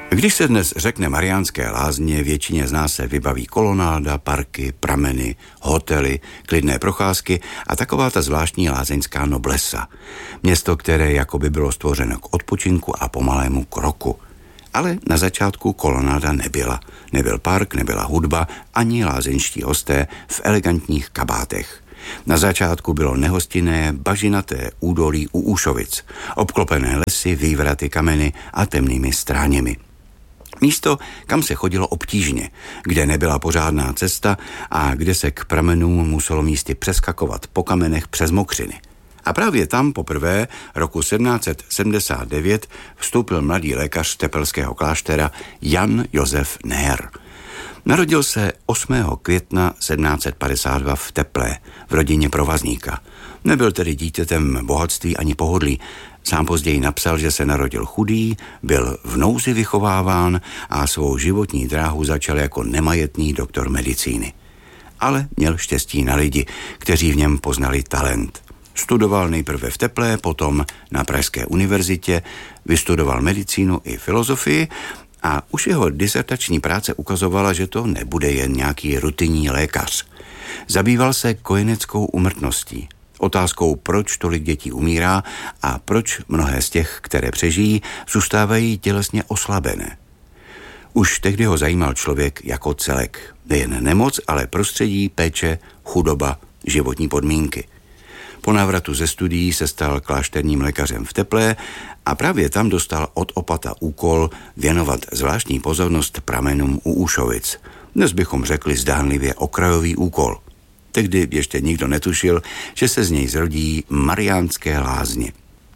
Když se dnes řekne Mariánské Lázně, většině z nás se vybaví kolonáda, parky, prameny, hotely, klidné procházky a taková ta zvláštní lázeňská noblesa. Město, které jakoby bylo stvořeno k odpočinku a pomalému kroku. Ale na začátku kolonáda nebyla. Nebyl park, nebyla hudba, ani lázeňští hosté v elegantních kabátech. Na začátku bylo nehostinné, bažinaté údolí u Úšovic, obklopené lesy, vývraty, kameny a temnými stráněmi. Místo, kam se chodilo obtížně, kde nebyla pořádná cesta a kde se k pramenům muselo místy přeskakovat po kamenech přes mokřiny. A právě tam poprvé roku 1779 vstoupil mladý lékař tepelského kláštera Jan Josef Nér. Narodil se 8. května 1752 v Teplé, v rodině provazníka. Nebyl tedy dítětem bohatství ani pohodlí. Sám později napsal, že se narodil chudý, byl v nouzi vychováván a svou životní dráhu začal jako nemajetný doktor medicíny. Ale měl štěstí na lidi, kteří v něm poznali talent. Studoval nejprve v Teplé, potom na Pražské univerzitě, vystudoval medicínu i filozofii a už jeho disertační práce ukazovala, že to nebude jen nějaký rutinní lékař. Zabýval se kojeneckou úmrtností, otázkou, proč tolik dětí umírá a proč mnohé z těch, které přežijí, zůstávají tělesně oslabené. Už tehdy ho zajímal člověk jako celek. Nejen nemoc, ale prostředí, péče, chudoba, životní podmínky. Po návratu ze studií se stal klášterním lékařem v Teplé a právě tam dostal od opata úkol věnovat zvláštní pozornost pramenům u Úšovic. Dnes bychom řekli zdánlivě okrajový úkol. Tehdy ještě nikdo netušil, že se z něj zrodí Mariánské Lázně.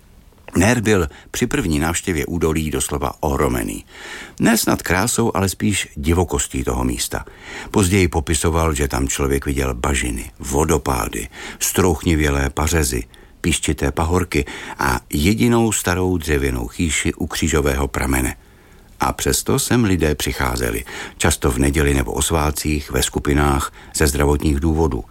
Nér byl při první návštěvě údolí doslova ohromený. Ne snad krásou, ale spíš divokostí toho místa. Později popisoval, že tam člověk viděl bažiny, vodopády, strouchnivělé pařezy, píščité pahorky a jedinou starou dřevěnou chýši u křížového pramene. A přesto sem lidé přicházeli, často v neděli nebo o svátcích, ve skupinách, ze zdravotních důvodů.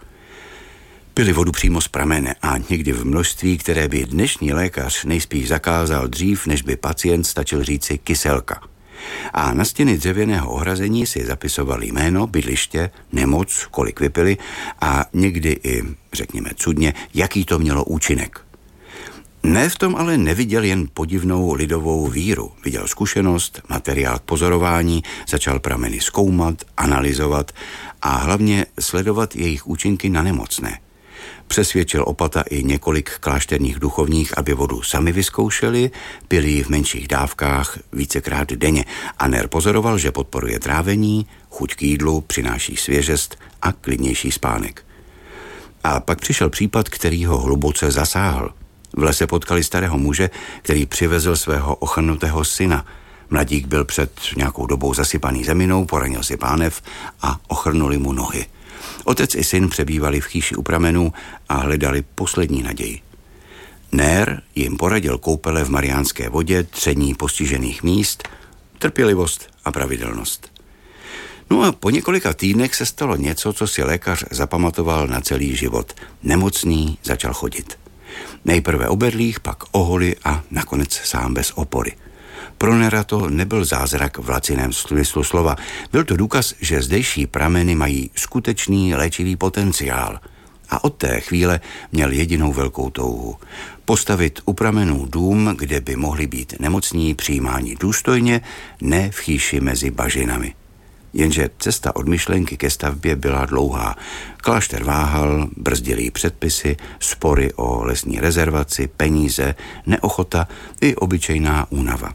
Pili vodu přímo z pramene a někdy v množství, které by dnešní lékař nejspíš zakázal dřív, než by pacient stačil říci kyselka. A na stěny dřevěného ohrazení si zapisovali jméno, bydliště, nemoc, kolik vypili a někdy i, řekněme cudně, jaký to mělo účinek. Ne v tom ale neviděl jen podivnou lidovou víru. Viděl zkušenost, materiál k pozorování, začal prameny zkoumat, analyzovat a hlavně sledovat jejich účinky na nemocné. Přesvědčil opata i několik klášterních duchovních, aby vodu sami vyzkoušeli, pili ji v menších dávkách vícekrát denně a Nér pozoroval, že podporuje trávení, chuť k jídlu, přináší svěžest a klidnější spánek. A pak přišel případ, který ho hluboce zasáhl. V lese potkali starého muže, který přivezl svého ochrnutého syna. Mladík byl před nějakou dobou zasypaný zeminou, poranil si pánev a ochrnuli mu nohy. Otec i syn přebývali v chýši u pramenů a hledali poslední naději. Nér jim poradil koupele v Mariánské vodě, tření postižených míst, trpělivost a pravidelnost. No a po několika týdnech se stalo něco, co si lékař zapamatoval na celý život. Nemocný začal chodit. Nejprve o berlích, pak o holi a nakonec sám bez opory. Pro Néra to nebyl zázrak v laciném smyslu slova. Byl to důkaz, že zdejší prameny mají skutečný léčivý potenciál. A od té chvíle měl jedinou velkou touhu. Postavit u pramenů dům, kde by mohli být nemocní přijímáni důstojně, ne v chýši mezi bažinami. Jenže cesta od myšlenky ke stavbě byla dlouhá. Klášter váhal, brzdili předpisy, spory o lesní rezervaci, peníze, neochota i obyčejná únava.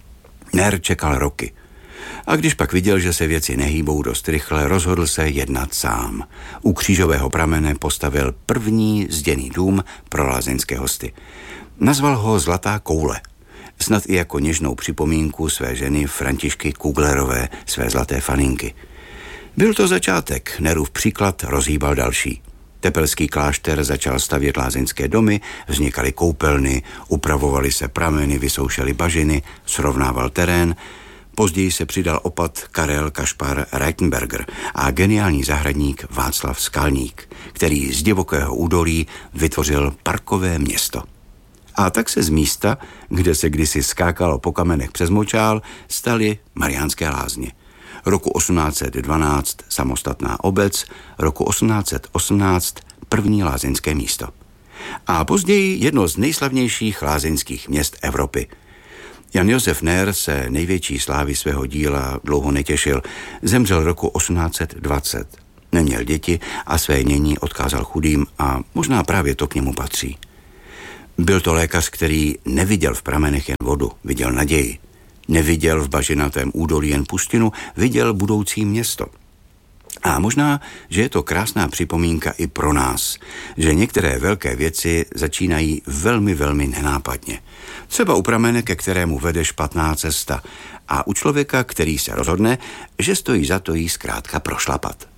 Nér čekal roky. A když pak viděl, že se věci nehýbou dost rychle, rozhodl se jednat sám. U křížového pramene postavil první zděný dům pro lázeňské hosty. Nazval ho Zlatá koule. Snad i jako něžnou připomínku své ženy Františky Kuglerové, své zlaté faninky. Byl to začátek, Nérův příklad rozhýbal další. Tepelský klášter začal stavět lázeňské domy, vznikaly koupelny, upravovaly se prameny, vysoušely bažiny, srovnával terén. Později se přidal opat Karel Kašpar Reichenberger a geniální zahradník Václav Skalník, který z divokého údolí vytvořil parkové město. A tak se z místa, kde se kdysi skákalo po kamenech přes močál, staly Mariánské lázně. Roku 1812 samostatná obec, roku 1818 první lázeňské místo. A později jedno z nejslavnějších lázeňských měst Evropy. Jan Josef Nér se největší slávy svého díla dlouho netěšil. Zemřel roku 1820. Neměl děti a své jmění odkázal chudým a možná právě to k němu patří. Byl to lékař, který neviděl v pramenech jen vodu, viděl naději. Neviděl v bažinatém údolí jen pustinu, viděl budoucí město. A možná, že je to krásná připomínka i pro nás, že některé velké věci začínají velmi, velmi nenápadně. Třeba u pramene, ke kterému vede špatná cesta, a u člověka, který se rozhodne, že stojí za to jí zkrátka prošlapat.